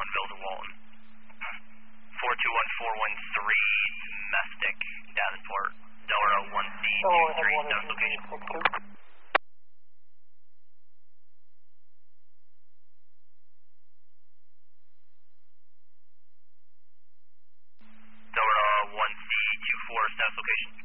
Allenville to Walton. 421413, domestic, Davenport. Delaware 1C, 23, status location. Delaware 1C, 24, status location.